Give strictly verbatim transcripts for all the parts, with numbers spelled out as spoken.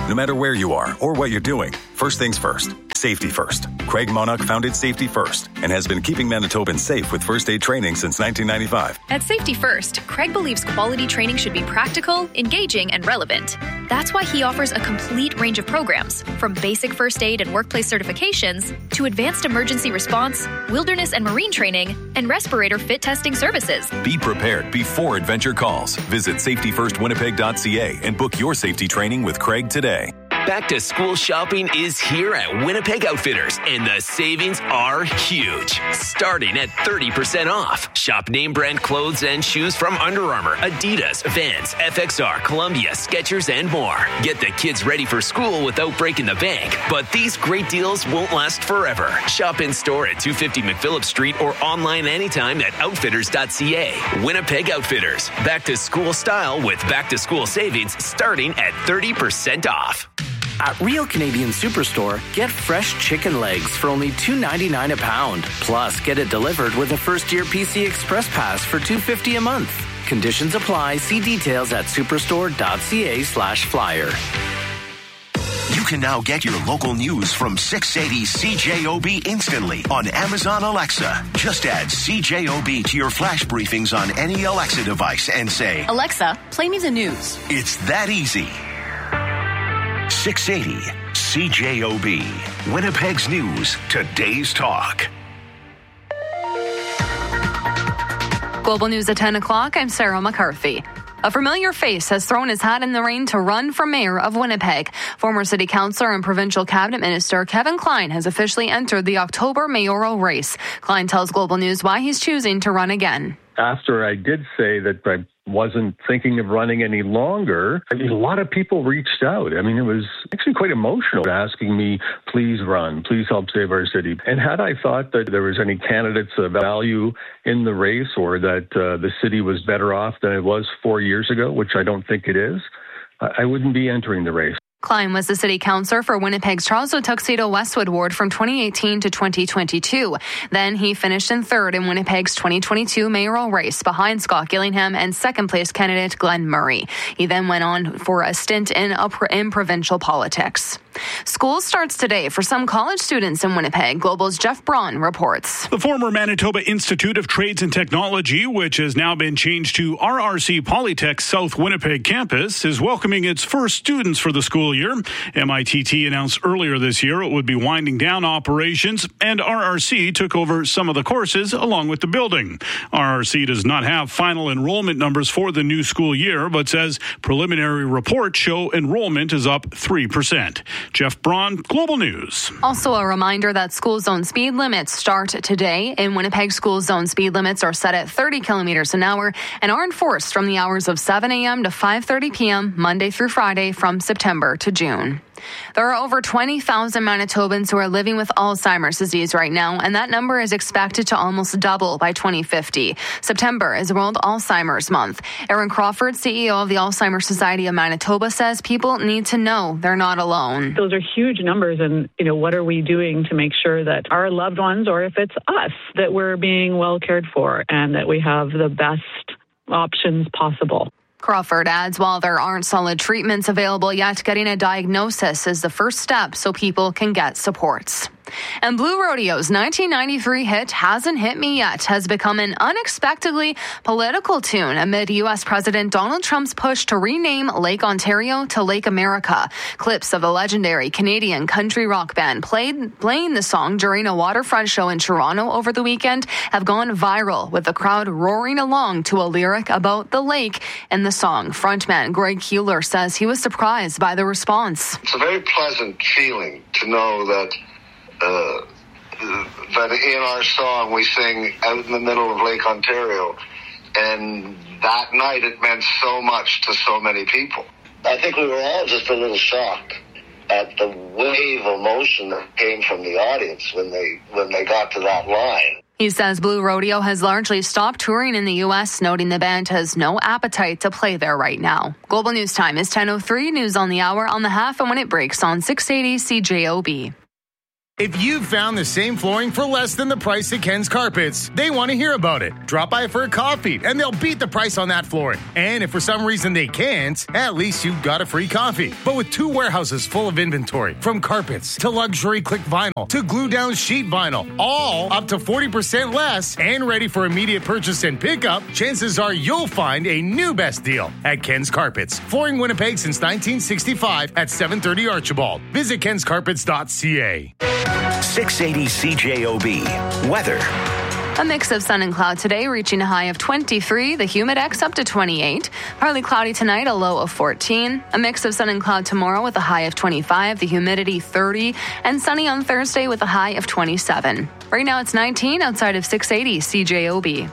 No matter where you are or what you're doing, first things first. Safety first. Craig Monarch founded Safety First and has been keeping Manitobans safe with first aid training since nineteen ninety-five. At Safety First, Craig believes quality training should be practical, engaging, and relevant. That's why he offers a complete range of programs, from basic first aid and workplace certifications to advanced emergency response, wilderness and marine training, and respirator fit testing services. Be prepared before adventure calls. Visit safety first winnipeg dot c a and book your safety training with Craig today. Back to school shopping is here at Winnipeg Outfitters, and the savings are huge. Starting at thirty percent off. Shop name brand clothes and shoes from Under Armour, Adidas, Vans, F X R, Columbia, Skechers, and more. Get the kids ready for school without breaking the bank. But these great deals won't last forever. Shop in store at two fifty McPhillip Street or online anytime at outfitters dot c a. Winnipeg Outfitters. Back to school style with back to school savings starting at thirty percent off. At Real Canadian Superstore, get fresh chicken legs for only two ninety-nine a pound. Plus, get it delivered with a first-year P C Express Pass for two fifty a month. Conditions apply. See details at superstore dot c a slash flyer. You can now get your local news from six eighty C J O B instantly on Amazon Alexa. Just add C J O B to your flash briefings on any Alexa device and say, Alexa, play me the news. It's that easy. six eighty C J O B, Winnipeg's News, today's talk. Global News at ten o'clock, I'm Sarah McCarthy. A familiar face has thrown his hat in the ring to run for mayor of Winnipeg. Former city councillor and provincial cabinet minister Kevin Klein has officially entered the October mayoral race. Klein tells Global News why he's choosing to run again. After I did say that I wasn't thinking of running any longer, I mean, a lot of people reached out. I mean, it was actually quite emotional asking me, please run, please help save our city. And had I thought that there was any candidates of value in the race or that uh, the city was better off than it was four years ago, which I don't think it is, I wouldn't be entering the race. Klein was the city councillor for Winnipeg's Charles Tuxedo Westwood ward from twenty eighteen to twenty twenty-two. Then he finished in third in Winnipeg's twenty twenty-two mayoral race behind Scott Gillingham and second place candidate Glenn Murray. He then went on for a stint in, in provincial politics. School starts today for some college students in Winnipeg. Global's Jeff Braun reports. The former Manitoba Institute of Trades and Technology, which has now been changed to R R C Polytech South Winnipeg campus, is welcoming its first students for the school year. M I T T announced earlier this year it would be winding down operations, and R R C took over some of the courses along with the building. R R C does not have final enrollment numbers for the new school year, but says preliminary reports show enrollment is up three percent. Jeff Braun, Global News. Also a reminder that school zone speed limits start today. In Winnipeg, school zone speed limits are set at thirty kilometers an hour and are enforced from the hours of seven a.m. to five thirty p.m. Monday through Friday from September to June. There are over twenty thousand Manitobans who are living with Alzheimer's disease right now, and that number is expected to almost double by twenty fifty. September is World Alzheimer's Month. Aaron Crawford, C E O of the Alzheimer's Society of Manitoba, says people need to know they're not alone. Those are huge numbers, and you know, what are we doing to make sure that our loved ones, or if it's us, that we're being well cared for and that we have the best options possible. Crawford adds while there aren't solid treatments available yet, getting a diagnosis is the first step so people can get supports. And Blue Rodeo's nineteen ninety-three hit Hasn't Hit Me Yet has become an unexpectedly political tune amid U S President Donald Trump's push to rename Lake Ontario to Lake America. Clips of the legendary Canadian country rock band played playing the song during a waterfront show in Toronto over the weekend have gone viral, with the crowd roaring along to a lyric about the lake in the song. Frontman Greg Hewler says he was surprised by the response. It's a very pleasant feeling to know that Uh, that in our song we sing out in the middle of Lake Ontario, and that night it meant so much to so many people. I think we were all just a little shocked at the wave of emotion that came from the audience when they when they got to that line. He says Blue Rodeo has largely stopped touring in the U S, noting the band has no appetite to play there right now. Global News Time is ten oh three, news on the hour, on the half, and when it breaks on six eighty C J O B. If you've found the same flooring for less than the price at Ken's Carpets, they want to hear about it. Drop by for a coffee, and they'll beat the price on that flooring. And if for some reason they can't, at least you got a free coffee. But with two warehouses full of inventory, from carpets to luxury click vinyl to glue-down sheet vinyl, all up to forty percent less and ready for immediate purchase and pickup, chances are you'll find a new best deal at Ken's Carpets. Flooring Winnipeg since nineteen sixty-five at seven thirty Archibald. Visit kens carpets dot c a. six eighty C J O B. Weather. A mix of sun and cloud today, reaching a high of twenty-three. The Humidex up to twenty-eight. Partly cloudy tonight, a low of fourteen. A mix of sun and cloud tomorrow with a high of twenty-five. The humidity thirty. And sunny on Thursday with a high of twenty-seven. Right now it's nineteen outside of six eighty C J O B.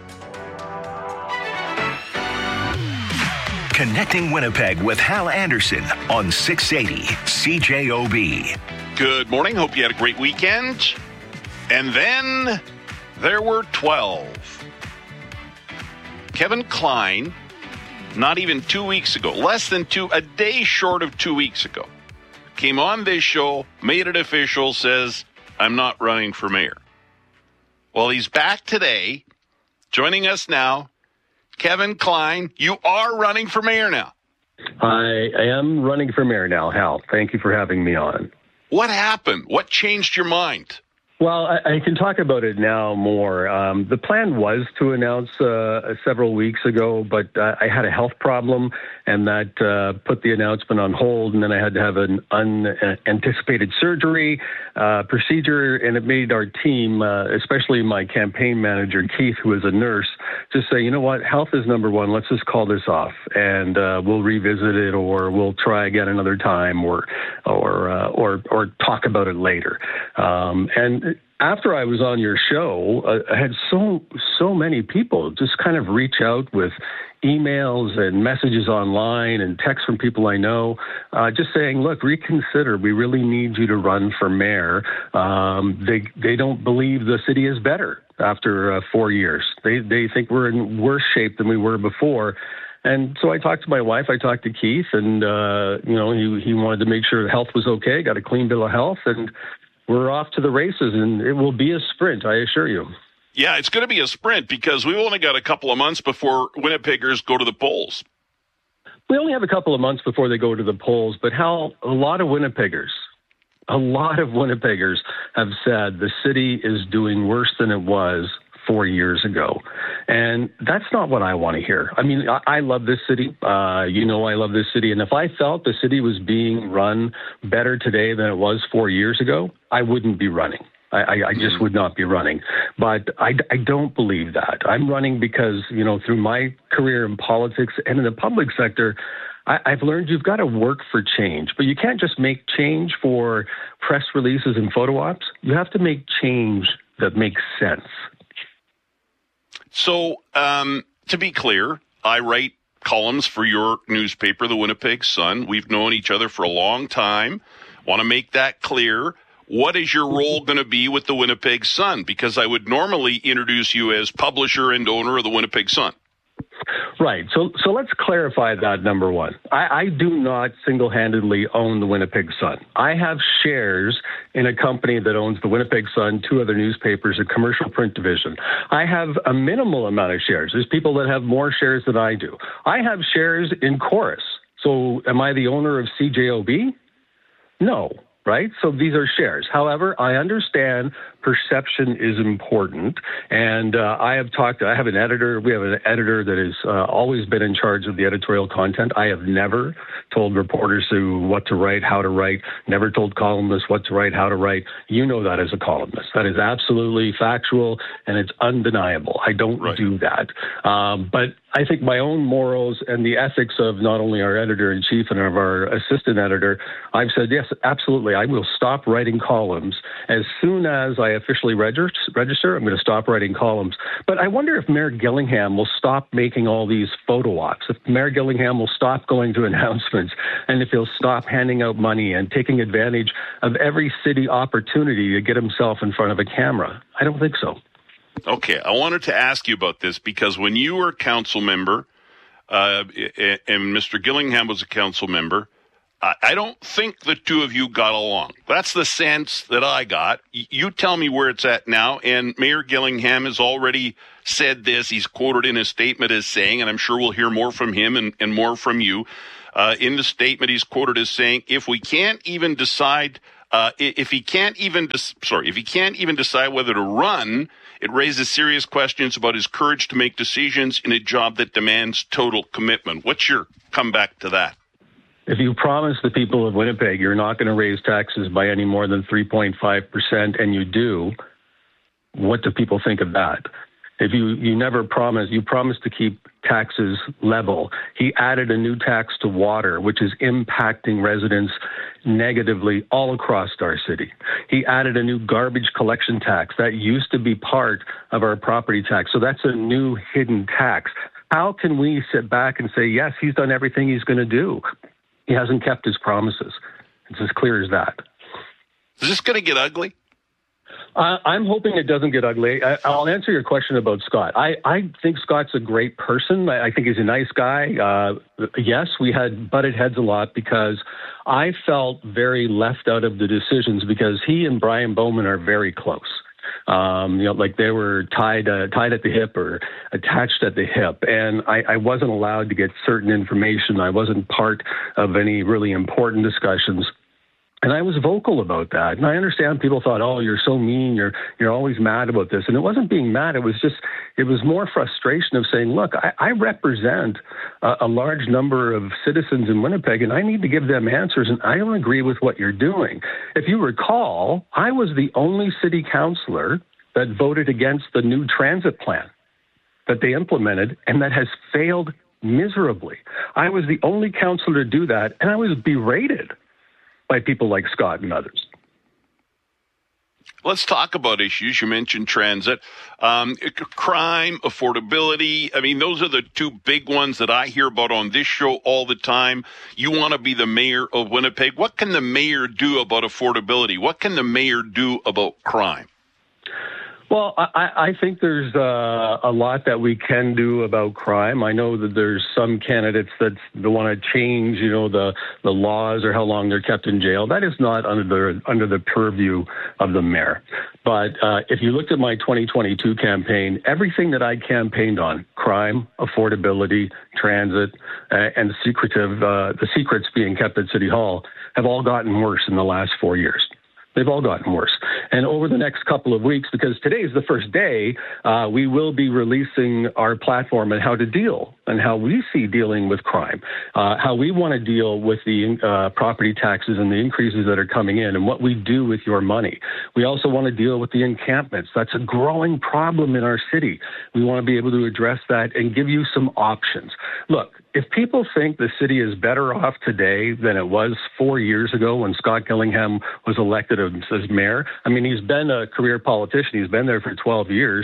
Connecting Winnipeg with Hal Anderson on six eighty C J O B. Good morning. Hope you had a great weekend. And then there were twelve. Kevin Klein, not even two weeks ago, less than two, a day short of two weeks ago, came on this show, made it official, says, I'm not running for mayor. Well, he's back today, joining us now. Kevin Klein, you are running for mayor now. I am running for mayor now, Hal. Thank you for having me on. What happened? What changed your mind? Well, I, I can talk about it now more. Um, the plan was to announce uh, several weeks ago, but uh, I had a health problem, and that uh, put the announcement on hold, and then I had to have an unanticipated surgery uh, procedure, and it made our team, uh, especially my campaign manager, Keith, who is a nurse, just say, you know what, health is number one. Let's just call this off, and uh, we'll revisit it, or we'll try again another time, or or uh, or or talk about it later. Um, and after I was on your show, uh, I had so, so many people just kind of reach out with emails and messages online and texts from people I know, uh, just saying, look, reconsider. We really need you to run for mayor. Um, they they don't believe the city is better after uh, four years. They, they think we're in worse shape than we were before. And so I talked to my wife, I talked to Keith, and, uh, you know, he, he wanted to make sure health was okay, got a clean bill of health, and we're off to the races, and it will be a sprint, I assure you. Yeah, it's going to be a sprint because we've only got a couple of months before Winnipeggers go to the polls. We only have a couple of months before they go to the polls, but Hal, a lot of Winnipeggers, a lot of Winnipeggers have said the city is doing worse than it was four years ago. And that's not what I want to hear. I mean, I, I love this city. Uh, you know, I love this city. And if I felt the city was being run better today than it was four years ago, I wouldn't be running. I, I, I just would not be running. But I, I don't believe that. I'm running because, you know, through my career in politics and in the public sector, I, I've learned you've got to work for change. But you can't just make change for press releases and photo ops. You have to make change that makes sense. So, um, to be clear, I write columns for your newspaper, the Winnipeg Sun. We've known each other for a long time. Want to make that clear. What is your role going to be with the Winnipeg Sun? Because I would normally introduce you as publisher and owner of the Winnipeg Sun. Right. So so let's clarify that, number one. I, I do not single-handedly own the Winnipeg Sun. I have shares in a company that owns the Winnipeg Sun, two other newspapers, a commercial print division. I have a minimal amount of shares. There's people that have more shares than I do. I have shares in Chorus. So am I the owner of C J O B? No. Right? So these are shares. However, I understand perception is important. And uh, I have talked, I have an editor, we have an editor that has uh, always been in charge of the editorial content. I have never told reporters to what to write, how to write, never told columnists what to write, how to write. You know that as a columnist. That is absolutely factual and it's undeniable. I don't right. do that. Um, but I think my own morals and the ethics of not only our editor-in-chief and of our assistant editor, I've said, yes, absolutely, I will stop writing columns. As soon as I officially register, I'm going to stop writing columns. But I wonder if Mayor Gillingham will stop making all these photo ops, if Mayor Gillingham will stop going to announcements, and if he'll stop handing out money and taking advantage of every city opportunity to get himself in front of a camera. I don't think so. Okay, I wanted to ask you about this because when you were a council member, uh, and Mister Gillingham was a council member, I, I don't think the two of you got along. That's the sense that I got. Y- you tell me where it's at now. And Mayor Gillingham has already said this. He's quoted in his statement as saying, and I'm sure we'll hear more from him and, and more from you. Uh, in the statement, he's quoted as saying, if we can't even decide, uh, if he can't even, de- sorry, if he can't even decide whether to run, it raises serious questions about his courage to make decisions in a job that demands total commitment. What's your comeback to that? If you promise the people of Winnipeg you're not going to raise taxes by any more than three point five percent and you do, what do people think of that? If you, you never promise, you promise to keep taxes level. He added a new tax to water, which is impacting residents negatively all across our city. He added a new garbage collection tax. That used to be part of our property tax. So that's a new hidden tax. How can we sit back and say, yes, he's done everything he's going to do? He hasn't kept his promises. It's as clear as that. Is this going to get ugly? Uh, I'm hoping it doesn't get ugly. I, I'll answer your question about Scott. I, I think Scott's a great person. I, I think he's a nice guy. Uh, yes, we had butted heads a lot because I felt very left out of the decisions because he and Brian Bowman are very close. Um, you know, like they were tied uh, tied at the hip or attached at the hip. And I, I wasn't allowed to get certain information. I wasn't part of any really important discussions. And I was vocal about that. And I understand people thought, oh, you're so mean. You're you're always mad about this. And it wasn't being mad. It was just, it was more frustration of saying, look, I, I represent a, a large number of citizens in Winnipeg, and I need to give them answers. And I don't agree with what you're doing. If you recall, I was the only city councillor that voted against the new transit plan that they implemented, and that has failed miserably. I was the only councillor to do that, and I was berated by people like Scott and others. Let's talk about issues. You mentioned transit, um, crime, affordability. I mean, those are the two big ones that I hear about on this show all the time. You want to be the mayor of Winnipeg. What can the mayor do about affordability? What can the mayor do about crime? Well, I, I think there's uh, a lot that we can do about crime. I know that there's some candidates that want to change, you know, the, the laws or how long they're kept in jail. That is not under the under the purview of the mayor. But uh, if you looked at my twenty twenty-two campaign, everything that I campaigned on, crime, affordability, transit, uh, and secretive, uh, the secrets being kept at City Hall, have all gotten worse in the last four years. They've all gotten worse. And over the next couple of weeks, because today is the first day, uh, we will be releasing our platform and how to deal and how we see dealing with crime, uh, how we want to deal with the uh, property taxes and the increases that are coming in and what we do with your money. We also want to deal with the encampments. That's a growing problem in our city. We want to be able to address that and give you some options. Look, if people think the city is better off today than it was four years ago when Scott Gillingham was elected as mayor, I mean, he's been a career politician. He's been there for twelve years.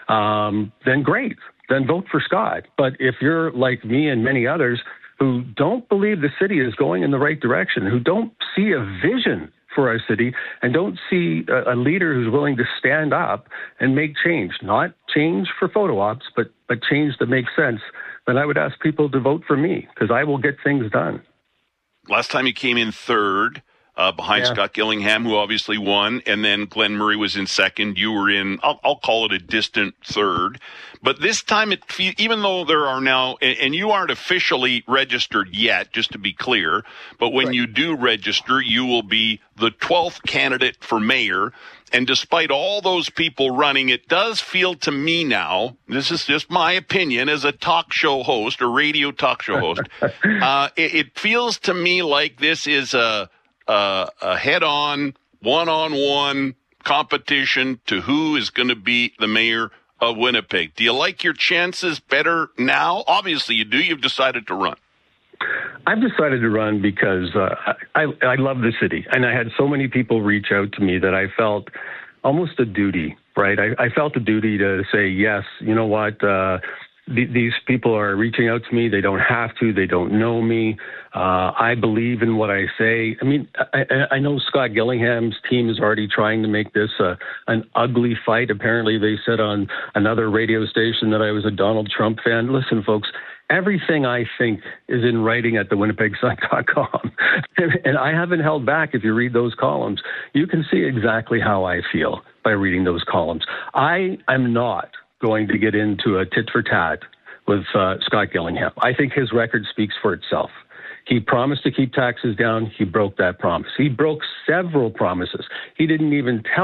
Um, then great. Then vote for Scott. But if you're like me and many others who don't believe the city is going in the right direction, who don't see a vision for our city and don't see a, a leader who's willing to stand up and make change, not change for photo ops, but, but change that makes sense, then I would ask people to vote for me because I will get things done. Last time you came in third uh, behind yeah. Scott Gillingham, who obviously won, and then Glenn Murray was in second. You were in, I'll, I'll call it a distant third. But this time, it, even though there are now, and, and you aren't officially registered yet, just to be clear, but when right. you do register, you will be the twelfth candidate for mayor. And despite all those people running, it does feel to me now, this is just my opinion as a talk show host, a radio talk show host, uh, it, it feels to me like this is a, a, a head-on, one-on-one competition to who is going to be the mayor of Winnipeg. Do you like your chances better now? Obviously you do. You've decided to run. I've decided to run because uh, I, I love the city, and I had so many people reach out to me that I felt almost a duty, right? I, I felt a duty to say, yes, you know what, uh, th- these people are reaching out to me. They don't have to. They don't know me. Uh, I believe in what I say. I mean, I, I know Scott Gillingham's team is already trying to make this uh, an ugly fight. Apparently, they said on another radio station that I was a Donald Trump fan. Listen, folks, Everything I think is in writing at the winnipeg sun dot com. And I haven't held back. If you read those columns, you can see exactly how I feel by reading those columns. I am not going to get into a tit for tat with uh, Scott Gillingham. I think his record speaks for itself. He promised to keep taxes down. He broke that promise. He broke several promises. He didn't even tell